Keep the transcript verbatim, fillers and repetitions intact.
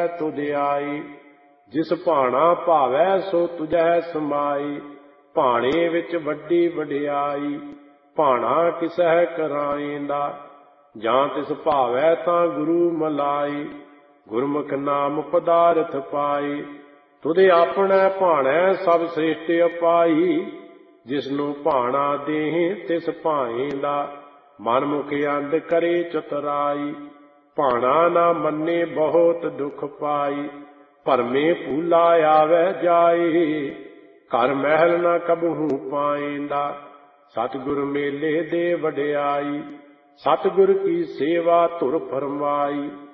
ਤੁਧ ਆਈ। ਜਿਸ ਭਾਣਾ ਭਾਵੈ ਸੋ ਤੁਝੈ ਸਮਾਈ। ਭਾਣੇ ਵਿੱਚ ਵੱਡੀ ਵਡਿਆਈ, ਭਾਣਾ ਕਿਸਹਿ ਕਰਾਏਂਦਾ। ਜਾਂ ਤਿਸ ਭਾਵੈ ਤਾਂ ਗੁਰੂ ਮਲਾਈ, ਗੁਰਮੁਖ ਨਾਮ ਪਦਾਰਥ ਪਾਈ। ਤੁਧ ਆਪਣੈ ਭਾਣੈ ਸਭ ਸ੍ਰਿਸ਼ਟ ਅਪਾਈ। ਜਿਸਨੂੰ ਭਾਣਾ ਦੇਹ ਤਿਸ ਭਾਏਂਦਾ। ਮਨ ਮੁਖ ਅੰਧ ਕਰੇ ਚਤੁਰਾਈ। ਭਾਣਾ ਨਾ ਮੰਨੇ ਬਹੁਤ ਦੁਖ ਪਾਈ। ਭਰਮੇ ਭੂਲਾ ਆਵੈ ਜਾਏ, ਘਰ ਮਹਿਲ ਨਾ ਕਬਹੂ ਪਾਏਂਦਾ। ਸਤਿਗੁਰ ਮੇਲੇ ਦੇ ਵਡਿਆਈ, ਸਤਿਗੁਰ ਕੀ ਸੇਵਾ ਧੁਰ ਫਰਮਾਈ।